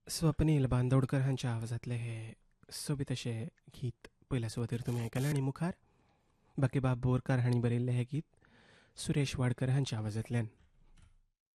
स्वप्नील बांदोडकर हांच्या आवाजातले हे सोबीत अशें गीत पयल्या सुवातेर तुमी आयकलें आनी मुखार बाकीबाब बोरकार हांणी बरयल्लें हें गीत सुरेश वाडकर हांच्या आवाजांतल्यान